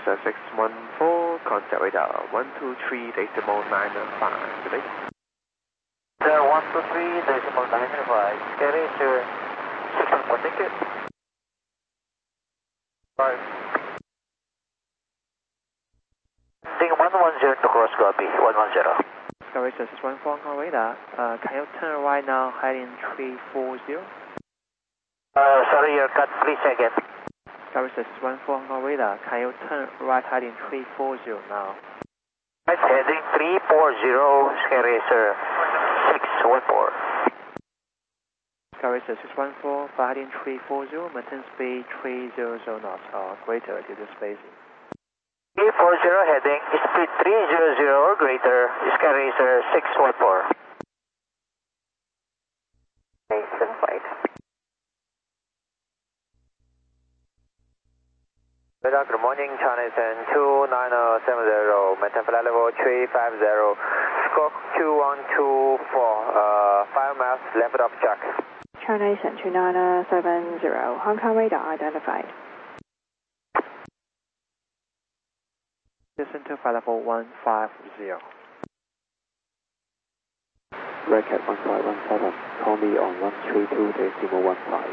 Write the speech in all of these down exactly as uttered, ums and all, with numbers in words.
six one four, contact radar one two three decimal nine five. Good day. Radar one two three decimal nine five. Carry sir six one four, thank you. Five. Ding one one zero to cross copy, one one zero. Discovery six one four on radar. Uh, can you turn right now, heading three four zero? Uh, sorry, your cut, please again. Discovery six one four on radar. Can you turn right, heading three four zero now? Right, heading three four zero, Sky Racer six one four. Sky Racer six one four, heading three four zero, maintain speed three hundred knots or greater due to spacing. three four zero heading, speed three hundred or greater, Sky Racer six one four. Station flight. Radar, good morning, China Eastern two nine seven zero, maintain flight level three five zero, squawk two one two four, uh, five miles left of track. China Eastern two nine seven zero, Hong Kong radar identified. Listen to flight level one five zero. Record one five one seven, call me on one three two decimal one five.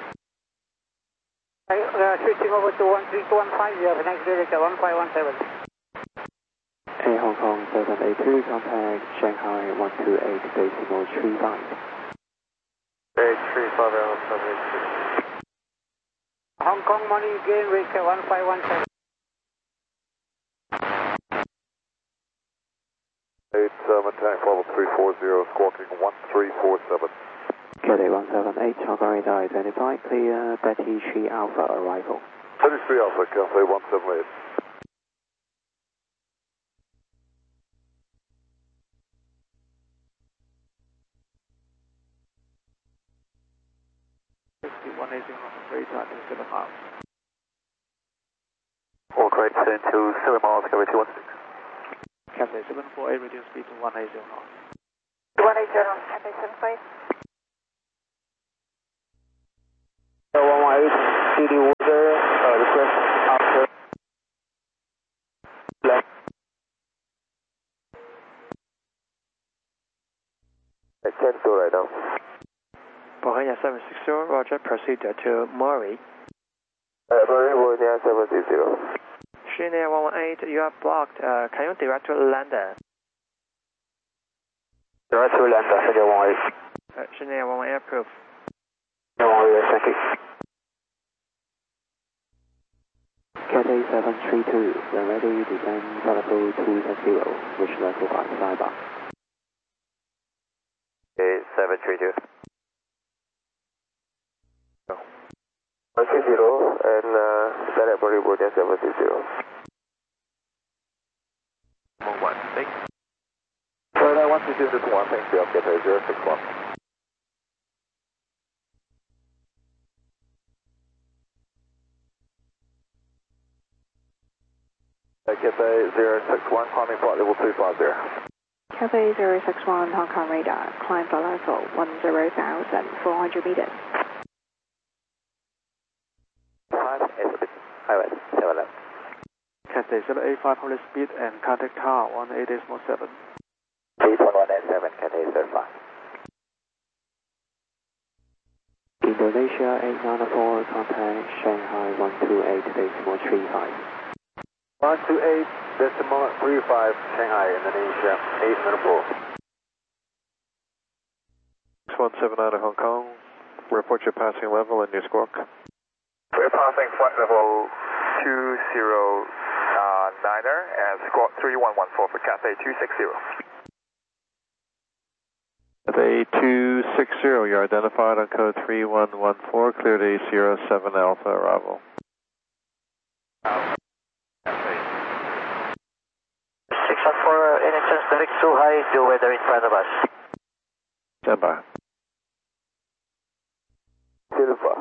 Uh, switching over to one three two one five, you have next director one five one seven. Air Hong Kong seven eight two, contact Shanghai one two eight decimal three five. eight three five zero seven eight two. Hong Kong morning again, Record one five one seven. eight seven, tank level three four zero, squawking one three four seven. Cathay one seven eight, Hong Kong radar identified, clear Betty three Alpha arrival. thirty-three Alpha, Cathay one seven eight. one eighty radar to seven miles. All correct, turn to seven miles, cover two one six. Cathay seven four eight, reduce speed to one eighty knots. one eighty, Cathay seven five. one one eight, C D water, uh, request after left. I can't do right now. Bohemia seven six zero, Roger, proceed to Murray. Uh, Bohemia seven six zero. Chinois one one eight, you are blocked. Uh, can you direct to London? Direct to London, Chinois one one eight. Uh, Chinois one one eight, approved. one one eight, thank you. Cathay seven three two, when ready, descend flight level two zero, which level five cyber. Okay, seven three two. one three zero and uh, direct body Bohemia seven six zero. one six. Sorry, one two six one, thanks for Cathay zero six one. Cathay zero six one, climbing flight level two five zero. Cathay zero six one, Hong Kong radar, climb flight level one zero thousand four hundred meters. five, eight, highway, seven left. Cathay seven eight five, hold speed and contact tower one eight decimal seven. eight one one eight seven, Cathay zero five. Indonesia eight nine four, contact Shanghai one two eight decimal three five. one two eight decimal three five, Shanghai, Indonesia, eight nine four. six one seven nine Hong Kong, report your passing level and your squawk. We're passing flight level two zero niner and squawk three one one four for Cathay two six zero. Cathay two six zero, you're identified on code three one one four, cleared A zero seven Alpha arrival. six one four, N H S direct too high, the weather in front of us. Stand by. Silva.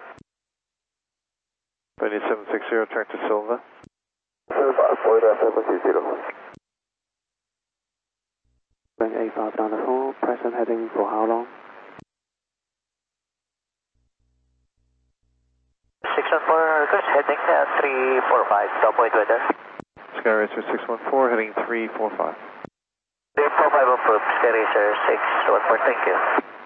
Benny seven six zero, track to Silva. Silva, Bohemia seven six zero. Bring eight five nine four, present heading for how long? six one four, request heading uh, three four five, stop point weather. Sky Racer six one four, heading three four five. three four five approved, Sky Racer six one four, thank you.